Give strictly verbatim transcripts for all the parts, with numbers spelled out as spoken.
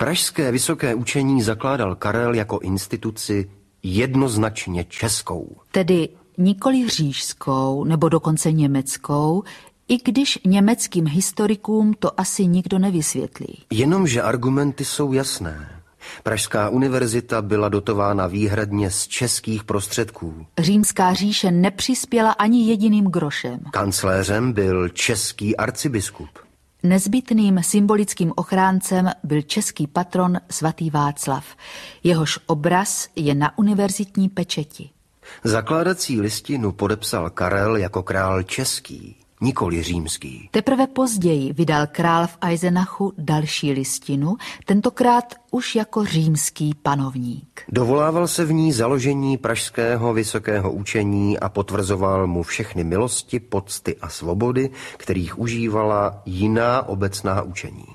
Pražské vysoké učení zakládal Karel jako instituci jednoznačně českou. Tedy nikoli říšskou nebo dokonce německou, i když německým historikům to asi nikdo nevysvětlí. Jenomže argumenty jsou jasné. Pražská univerzita byla dotována výhradně z českých prostředků. Římská říše nepřispěla ani jediným grošem. Kancléřem byl český arcibiskup. Nezbytným symbolickým ochráncem byl český patron svatý Václav. Jehož obraz je na univerzitní pečeti. Zakládací listinu podepsal Karel jako král český, nikoli římský. Teprve později vydal král v Eisenachu další listinu, tentokrát už jako římský panovník. Dovolával se v ní založení pražského vysokého učení a potvrzoval mu všechny milosti, pocty a svobody, kterých užívala jiná obecná učení.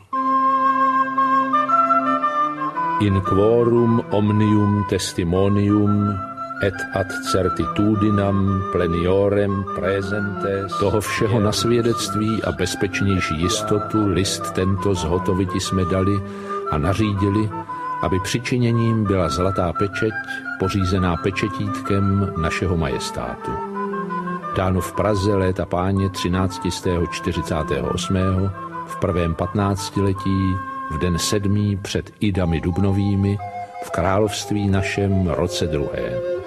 In quorum omnium testimonium et ad certitudinam pleniorem presentes. Toho všeho na svědectví a bezpečnější jistotu list tento zhotoviti jsme dali a nařídili, aby přičiněním byla zlatá pečeť, pořízená pečetítkem našeho majestátu. Dáno v Praze léta páně třináct set čtyřicátého osmého v prvém patnáctiletí, v den sedmý před Idami dubnovými, v království našem roce druhém.